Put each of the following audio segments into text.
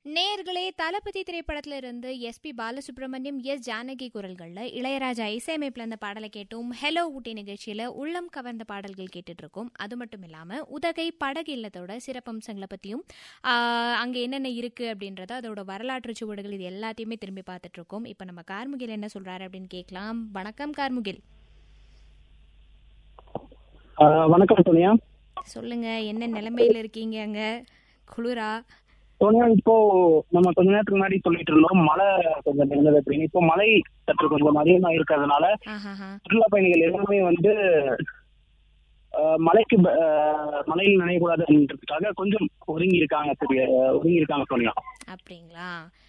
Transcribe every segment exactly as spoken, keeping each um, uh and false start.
நேயர்களே, தளபதி திரைப்படத்துல இருந்து S B Balasubramaniam, S Janaki குரல்களில் இளையராஜா இசையமைப்பில் அந்த பாடலை கேட்டோம். ஹலோ ஊட்டி நிகழ்ச்சியில் உள்ளம் கவர்ந்த பாடல்கள் கேட்டுட்டு இருக்கோம். அது மட்டும் இல்லாமல் உதகை படகு இல்லத்தோட சிறப்பம்சங்களை பற்றியும் அங்கே என்னென்ன இருக்குது அப்படின்றத, அதோட வரலாற்று சுவடுகள், இது எல்லாத்தையுமே திரும்பி பார்த்துட்டு இருக்கோம். இப்போ நம்ம கார்முகில் என்ன சொல்கிறாரு அப்படின்னு கேட்கலாம். வணக்கம் கார்முகில். வணக்கம் சோனியா. சொல்லுங்க, என்ன நிலைமையில இருக்கீங்க? அங்க குளிரா? சோனியா, இப்போ நம்ம கொஞ்ச நேரத்துக்கு முன்னாடி சொல்லிட்டு இருந்தோம் மழை கொஞ்சம் நிகழ்ந்தது அப்படின்னு. இப்போ மழை சற்று கொஞ்சம் அதிகமா இருக்கிறதுனால சுற்றுலா பயணிகள் எல்லாமே வந்து மலைக்கு மலையில் நனையக்கூடாதுன்றதுக்காக கொஞ்சம் ஒதுங்கி இருக்காங்க. சரி, ஒதுங்கி இருக்காங்க சோனியா. அப்படிங்களா?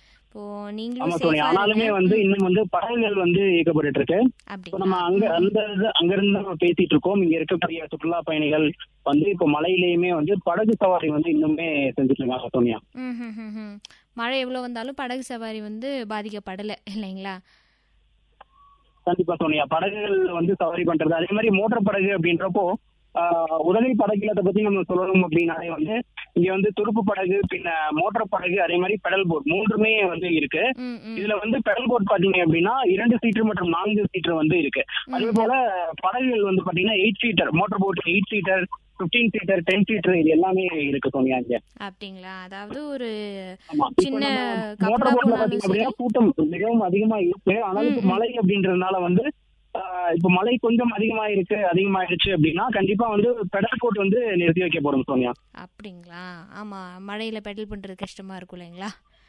ஆனாலுமே வந்து இன்னும் வந்து படகுகள் வந்து இயக்கப்பட்டு இருக்கு. நம்ம அங்க அந்த அங்க இருந்து நம்ம பேசிட்டு இருக்கோம். இங்க இருக்கக்கூடிய சுற்றுலா பயணிகள் வந்து இப்போ மலையிலயுமே வந்து படகு சவாரி வந்து இன்னுமே செஞ்சுட்டு இருக்காங்க சோனியா. மழை எவ்வளவு வந்தாலும் படகு சவாரி வந்து பாதிக்கப்படல இல்லைங்களா? கண்டிப்பா சோனியா, படகுகள் வந்து சவாரி பண்றது, அதே மாதிரி மோட்டார் படகு அப்படின்றப்போ உதகை படகுலத்தை பத்தி நம்ம சொல்லணும் அப்படின்னாலே வந்து இங்க வந்து துடுப்பு படகு, பின்ன மோட்டார் படகு, அதே மாதிரி பெடல் போட் மூன்றுமே வந்து இருக்கு. இதுல வந்து பெடல் போட் பாத்தீங்க அப்படின்னா இரண்டு சீட்டர் மற்றும் நான்கு சீட்டர் வந்து இருக்கு. அதே போல படகுகள் வந்து பாத்தீங்கன்னா eight seater, motor boat eight seater, fifteen seater, ten seater, இது எல்லாமே இருக்கு சோனியா இங்க. அப்படிங்களா? அதாவது ஒரு சின்ன மோட்டார் போட்ல பாத்தீங்க அப்படின்னா கூட்டம் மிகவும் அதிகமா இருக்கு. ஆனாலும் மழை அப்படின்றதுனால வந்து இப்ப மழை கொஞ்சம் அதிகமா இருக்கு அதிகமாயிருச்சு அப்படின்னா கண்டிப்பா வந்து பெடல் போட் வந்து நிறுத்தி வைக்கப்படும் சோனியா. அப்படிங்களா? ஆமா, மழையில பெடல் பண்றது கஷ்டமா இருக்கும் இல்லைங்களா?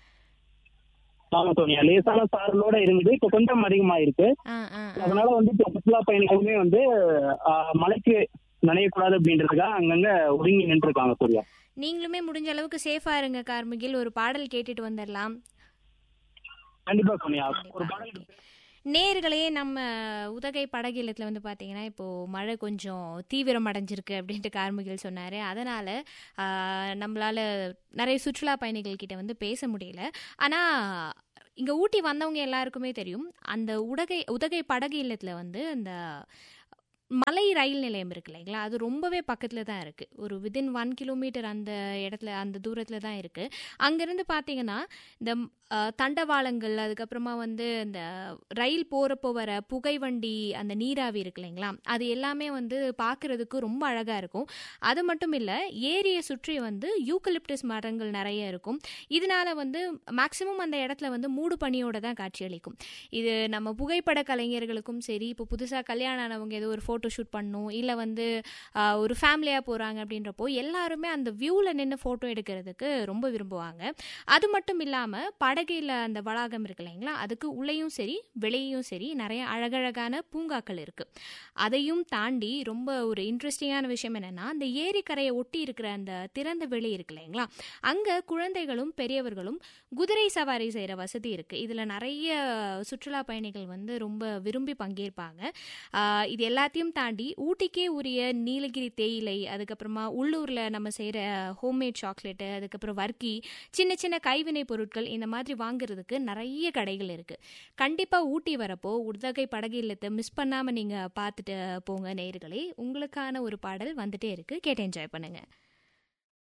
ஆமா சோனியா, லேசான சாரலோட இருந்தது, இப்ப கொஞ்சம் அதிகமா இருக்கு. அதனால வந்து இப்ப சுற்றுலா பயணிகளுமே வந்து மழைக்கு நனையக்கூடாது அப்படின்றதுக்காக அங்கங்க ஒதுங்கி நின்று இருக்காங்க சோனியா. நீங்களுமே முடிஞ்ச அளவுக்கு சேஃபா இருங்க கார்முகில். ஒரு பாடல் கேட்டுட்டு வந்துடலாம். கண்டிப்பா சோனியா, ஒரு பாடல். நேர்களே, நம்ம உதகை படகு இல்லத்தில் வந்து பார்த்தீங்கன்னா இப்போது மழை கொஞ்சம் தீவிரம் அடைஞ்சிருக்கு அப்படின்ட்டு கார்முகில் சொன்னார். அதனால் நம்மளால் நிறைய சுற்றுலா பயணிகள் கிட்ட வந்து பேச முடியல. ஆனால் இங்கே ஊட்டி வந்தவங்க எல்லாருக்குமே தெரியும், அந்த உதகை உதகை படகு இல்லத்தில் வந்து அந்த மலை ரயில் நிலையம் இருக்கு இல்லைங்களா, அது ரொம்பவே பக்கத்தில் தான் இருக்குது. ஒரு வித்தின் ஒன் கிலோமீட்டர் அந்த இடத்துல, அந்த தூரத்தில் தான் இருக்குது. அங்கேருந்து பார்த்தீங்கன்னா இந்த தண்டவாளங்கள், அதுக்கப்புறமா வந்து இந்த ரயில் போகிறப்போ வர புகை வண்டி, அந்த நீராவி இருக்கு இல்லைங்களா, அது எல்லாமே வந்து பார்க்குறதுக்கு ரொம்ப அழகாக இருக்கும். அது மட்டும் இல்லை, ஏரியை சுற்றி வந்து யூக்கலிப்டஸ் மரங்கள் நிறைய இருக்கும். இதனால வந்து மேக்சிமம் அந்த இடத்துல வந்து மூடு பனியோட தான் காட்சியளிக்கும். இது நம்ம புகைப்பட கலைஞர்களுக்கும் சரி, இப்போ புதுசாக கல்யாணம் ஆனவங்க ஏதோ ஒரு ஃபோட்டோ ஷூட் பண்ணணும், இல்லை வந்து ஒரு ஃபேமிலியாக போகிறாங்க அப்படின்றப்போ எல்லாருமே அந்த வியூவில் நின்று ஃபோட்டோ எடுக்கிறதுக்கு ரொம்ப விரும்புவாங்க. அது மட்டும் இல்லாமல் படகையில் அந்த வளாகம் இருக்கு இல்லைங்களா, அதுக்கு உள்ளேயும் சரி வெளியேயும் சரி நிறைய அழகழகான பூங்காக்கள் இருக்குது. அதையும் தாண்டி ரொம்ப ஒரு இன்ட்ரெஸ்டிங்கான விஷயம் என்னென்னா, அந்த ஏரிக்கரையை ஒட்டி இருக்கிற அந்த திறந்த வெளி இருக்கு இல்லைங்களா, அங்கே குழந்தைகளும் பெரியவர்களும் குதிரை சவாரி செய்கிற வசதி இருக்குது. இதில் நிறைய சுற்றுலா பயணிகள் வந்து ரொம்ப விரும்பி பங்கேற்பாங்க. இது எல்லாத்தையும் தாண்டி ஊட்டிக்கே உரிய நீலகிரி தேயிலை, அதுக்கப்புறமா உள்ளூரில் நம்ம செய்கிற ஹோம்மேட் சாக்லேட்டு, அதுக்கப்புறம் வர்க்கி, சின்ன சின்ன கைவினை பொருட்கள், இந்த மாதிரி வாங்குறதுக்கு நிறைய கடைகள் இருக்குது. கண்டிப்பாக ஊட்டி வரப்போ உதகை படகு இல்லத்தை மிஸ் பண்ணாமல் நீங்கள் பார்த்துட்டு போங்க நேயர்களே. உங்களுக்கான ஒரு பாடல் வந்துட்டே இருக்குது, கேட்டு என்ஜாய் பண்ணுங்கள்.